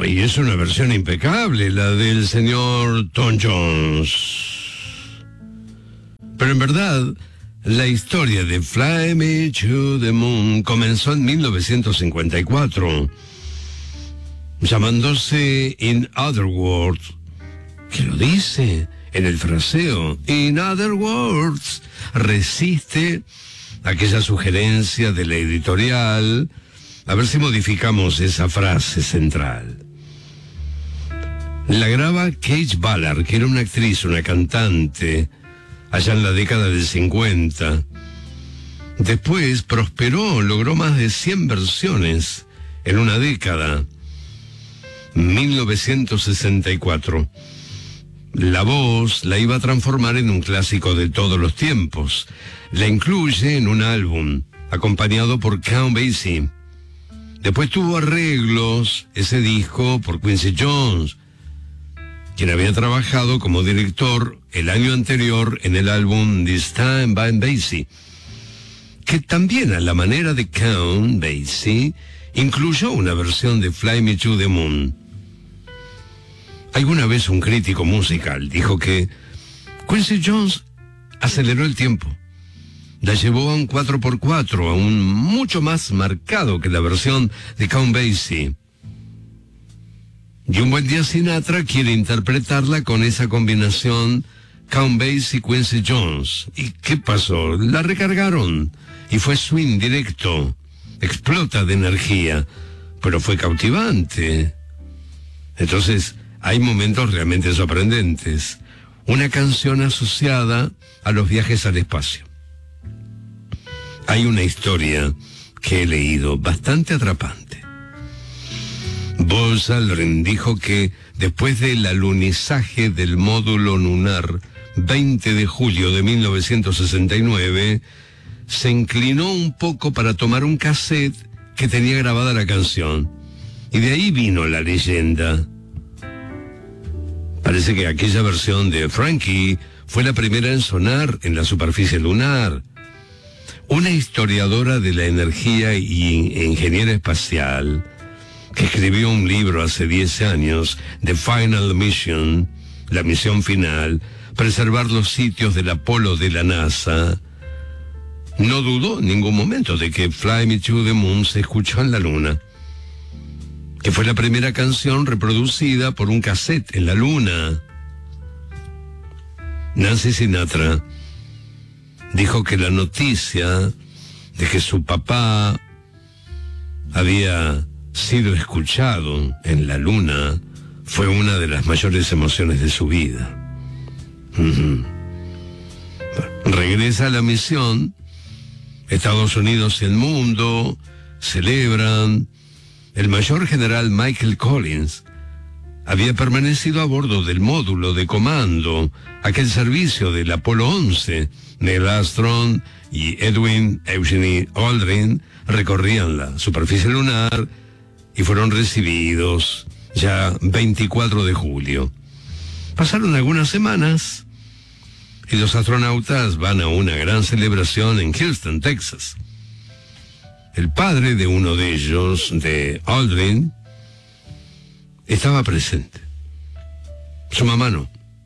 No, y es una versión impecable, la del señor Tom Jones. Pero en verdad, la historia de Fly Me to the Moon comenzó en 1954, llamándose In Other Words, que lo dice en el fraseo. In Other Words resiste aquella sugerencia de la editorial. A ver si modificamos esa frase central. La graba Kate Ballard, que era una actriz, una cantante, allá en la década del 50. Después prosperó, logró más de 100 versiones en una década. 1964. La voz la iba a transformar en un clásico de todos los tiempos. La incluye en un álbum, acompañado por Count Basie. Después tuvo arreglos, ese disco, por Quincy Jones, quien había trabajado como director el año anterior en el álbum This Time by Basie, que también a la manera de Count Basie incluyó una versión de Fly Me to the Moon. Alguna vez un crítico musical dijo que Quincy Jones aceleró el tiempo. La llevó a un 4x4, aún mucho más marcado que la versión de Count Basie. Y un buen día Sinatra quiere interpretarla con esa combinación Count Basie-Quincy Jones. ¿Y qué pasó? La recargaron y fue swing directo. Explota de energía, pero fue cautivante. Entonces, hay momentos realmente sorprendentes. Una canción asociada a los viajes al espacio. Hay una historia que he leído bastante atrapante. Buzz Aldrin dijo que después del alunizaje del módulo lunar 20 de julio de 1969, se inclinó un poco para tomar un cassette que tenía grabada la canción. Y de ahí vino la leyenda. Parece que aquella versión de Frankie fue la primera en sonar en la superficie lunar. Una historiadora de la energía y ingeniera espacial, que escribió un libro hace 10 años, The Final Mission, la misión final, preservar los sitios del Apolo de la NASA, no dudó en ningún momento de que Fly Me to the Moon se escuchó en la Luna, que fue la primera canción reproducida por un cassette en la Luna. Nancy Sinatra dijo que la noticia de que su papá había sido escuchado en la Luna fue una de las mayores emociones de su vida. Regresa a la misión, Estados Unidos y el mundo celebran. El mayor general Michael Collins había permanecido a bordo del módulo de comando, aquel servicio del Apolo 11. Neil Armstrong y Edwin Eugene Aldrin recorrían la superficie lunar y fueron recibidos ya 24 de julio. Pasaron algunas semanas y los astronautas van a una gran celebración en Houston, Texas. El padre de uno de ellos, de Aldrin, estaba presente. Su mamá no.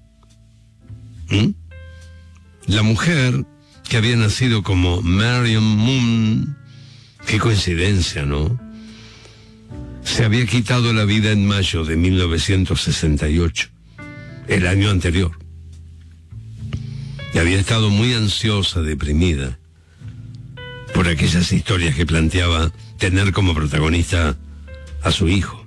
La mujer, que había nacido como Marion Moon, qué coincidencia, ¿no? Se había quitado la vida en mayo de 1968, el año anterior. Y había estado muy ansiosa, deprimida, por aquellas historias que planteaba tener como protagonista a su hijo.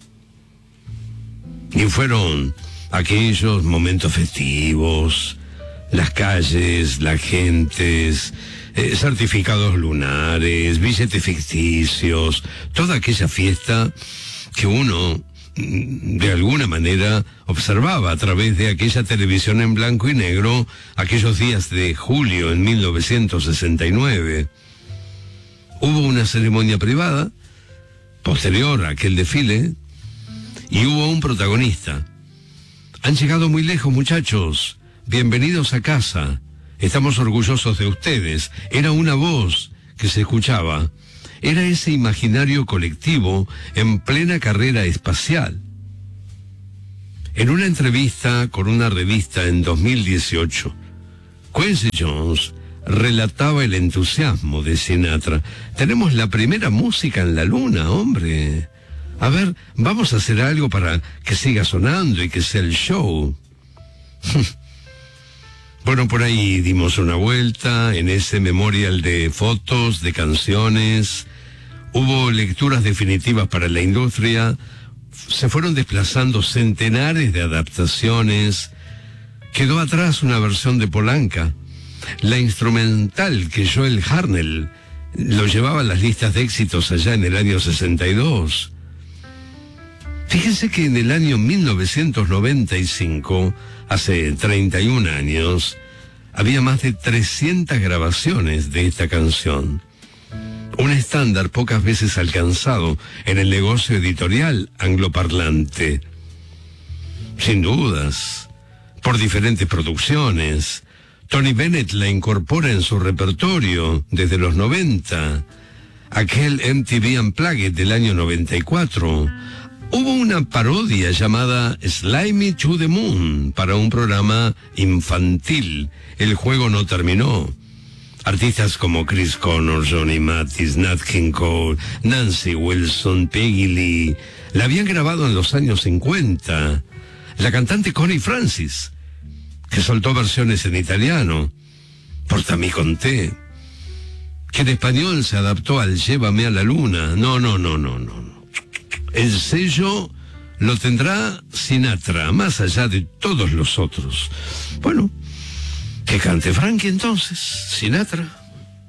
Y fueron aquellos momentos festivos, las calles, las gentes, certificados lunares, billetes ficticios, toda aquella fiesta que uno, de alguna manera, observaba a través de aquella televisión en blanco y negro, aquellos días de julio en 1969. Hubo una ceremonia privada, posterior a aquel desfile, y hubo un protagonista. Han llegado muy lejos, muchachos. Bienvenidos a casa. Estamos orgullosos de ustedes. Era una voz que se escuchaba. era ese imaginario colectivo en plena carrera espacial. En una entrevista con una revista en 2018, Quincy Jones relataba el entusiasmo de Sinatra. Tenemos la primera música en la luna, hombre. A ver, vamos a hacer algo para que siga sonando y que sea el show. Bueno, por ahí dimos una vuelta en ese memorial de fotos, de canciones. Hubo lecturas definitivas para la industria. Se fueron desplazando centenares de adaptaciones. Quedó atrás una versión de Polanca. La instrumental que Joel Harnell lo llevaba a las listas de éxitos allá en el año 62. Fíjense que en el año 1995, hace 31 años, había más de 300 grabaciones de esta canción. Un estándar pocas veces alcanzado en el negocio editorial angloparlante. Sin dudas, por diferentes producciones, Tony Bennett la incorpora en su repertorio desde los 90. Aquel MTV Unplugged del año 94. Hubo una parodia llamada Slimy to the Moon para un programa infantil. El juego no terminó. Artistas como Chris Connor, Johnny Mathis, Nat King Cole, Nancy Wilson, Peggy Lee, la habían grabado en los años 50. La cantante Connie Francis, que soltó versiones en italiano, Portami con te, que en español se adaptó al Llévame a la luna. No. El sello lo tendrá Sinatra, más allá de todos los otros. Bueno, que cante Frankie entonces, Sinatra.